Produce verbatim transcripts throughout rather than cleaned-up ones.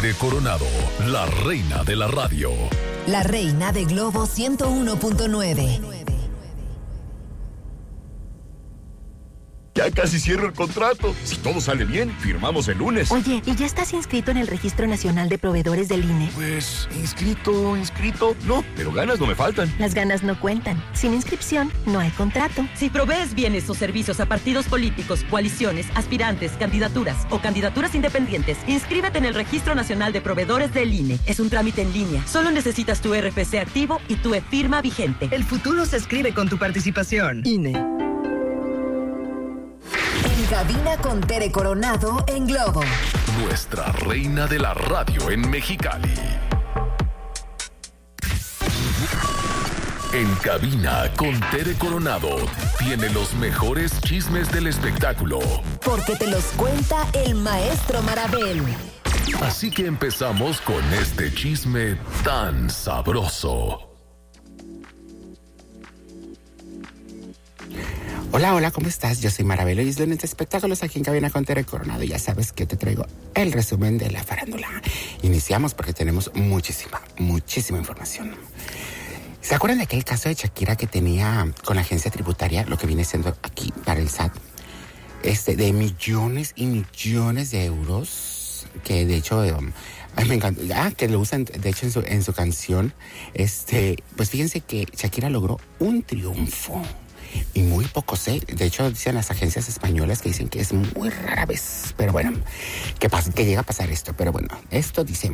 Tere Coronado, la reina de la radio. La reina de Globo ciento uno punto nueve. Ya casi cierro el contrato. Si todo sale bien, firmamos el lunes. Oye, ¿y ya estás inscrito en el Registro Nacional de Proveedores del I N E? Pues, inscrito, inscrito. No, pero ganas no me faltan. Las ganas no cuentan. Sin inscripción, no hay contrato. Si provees bienes o servicios a partidos políticos, coaliciones, aspirantes, candidaturas o candidaturas independientes, inscríbete en el Registro Nacional de Proveedores del I N E. Es un trámite en línea. Solo necesitas tu R F C activo y tu e-firma vigente. El futuro se escribe con tu participación. I N E. En cabina con Tere Coronado en Globo. Nuestra reina de la radio en Mexicali. En cabina con Tere Coronado tiene los mejores chismes del espectáculo. Porque te los cuenta el maestro Marabel. Así que empezamos con este chisme tan sabroso. Hola, hola, ¿cómo estás? Yo soy Marabel y es lunes de espectáculos aquí en cabina con Tere Coronado. Ya sabes que te traigo el resumen de la farándula. Iniciamos porque tenemos muchísima, muchísima información. ¿Se acuerdan de aquel caso de Shakira que tenía con la agencia tributaria, lo que viene siendo aquí para el S A T, este, de millones y millones de euros? Que de hecho, um, ay, me encanta, ah, que lo usan de hecho en su, en su canción. Este, pues fíjense que Shakira logró un triunfo. Y muy pocos, ¿eh? De hecho, dicen las agencias españolas que dicen que es muy rara vez. Pero bueno, que, pasa, que llega a pasar esto. Pero bueno, esto dice,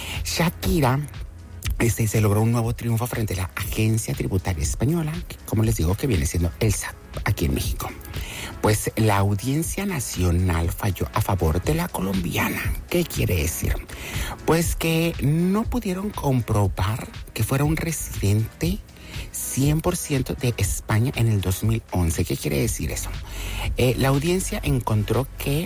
Shakira este, se logró un nuevo triunfo frente a la agencia tributaria española, que, como les digo, que viene siendo el S A T aquí en México. Pues la Audiencia Nacional falló a favor de la colombiana. ¿Qué quiere decir? Pues que no pudieron comprobar que fuera un residente cien por ciento de España en el dos mil once. ¿Qué quiere decir eso? Eh, la audiencia encontró que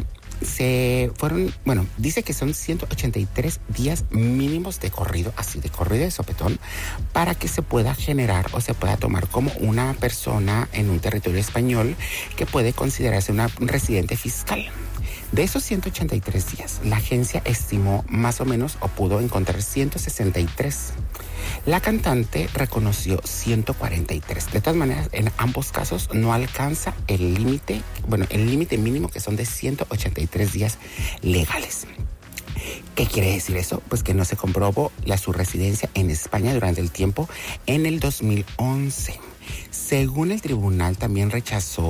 se fueron, bueno, dice que son ciento ochenta y tres días mínimos de corrido, así de corrido de sopetón, para que se pueda generar o se pueda tomar como una persona en un territorio español que puede considerarse una, un residente fiscal. De esos ciento ochenta y tres días, la agencia estimó más o menos o pudo encontrar ciento sesenta y tres. La cantante reconoció ciento cuarenta y tres. De todas maneras, en ambos casos no alcanza el límite, bueno, el límite mínimo que son de ciento ochenta y tres días legales. ¿Qué quiere decir eso? Pues que no se comprobó la su residencia en España durante el tiempo en el dos mil once. Según el tribunal, también rechazó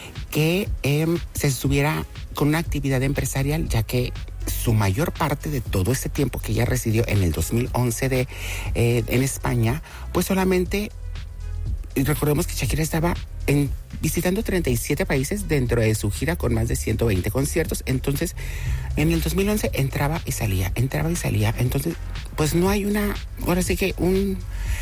que eh, se estuviera con una actividad empresarial, ya que su mayor parte de todo ese tiempo que ella residió en el dos mil once de, eh, en España, pues solamente, recordemos que Shakira estaba en, visitando treinta y siete países dentro de su gira con más de ciento veinte conciertos. Entonces, en el dos mil once entraba y salía, entraba y salía. Entonces, pues no hay una, ahora sí que un...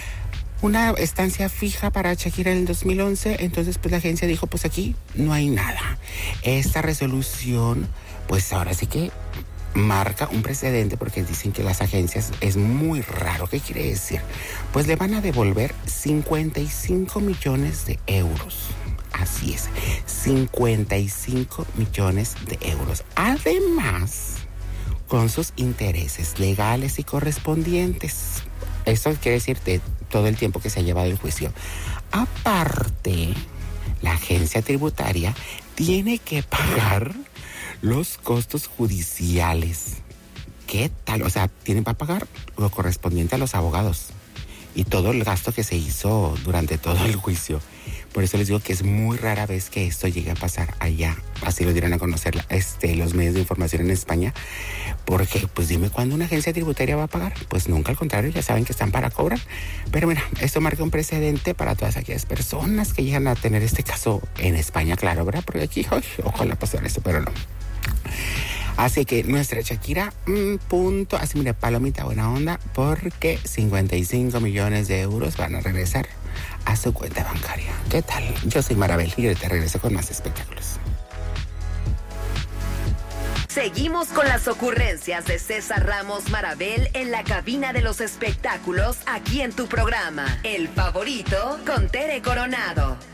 una estancia fija para Shakira en el dos mil once, entonces pues la agencia dijo, pues aquí no hay nada. Esta resolución, pues ahora sí que marca un precedente porque dicen que las agencias es muy raro. ¿Qué quiere decir? Pues le van a devolver cincuenta y cinco millones de euros. Así es, cincuenta y cinco millones de euros. Además, con sus intereses legales y correspondientes. Esto quiere decir de todo el tiempo que se ha llevado el juicio. Aparte, la agencia tributaria tiene que pagar los costos judiciales. ¿Qué tal? O sea, tienen que pagar lo correspondiente a los abogados y todo el gasto que se hizo durante todo el juicio. Por eso les digo que es muy rara vez que esto llegue a pasar allá. Así lo dieron a conocer este, los medios de información en España. Porque, pues dime, ¿cuándo una agencia tributaria va a pagar? Pues nunca, al contrario, ya saben que están para cobrar. Pero mira, esto marca un precedente para todas aquellas personas que llegan a tener este caso en España, claro, ¿verdad? Porque aquí, ay, ojalá pasara esto, pero no. Así que nuestra Shakira, mmm, punto, así mira, palomita, buena onda, porque cincuenta y cinco millones de euros van a regresar a su cuenta bancaria. ¿Qué tal? Yo soy Marabel y ahorita regreso con más espectáculos. Seguimos con las ocurrencias de César Ramos Marabel en la cabina de los espectáculos aquí en tu programa, El Favorito con Tere Coronado.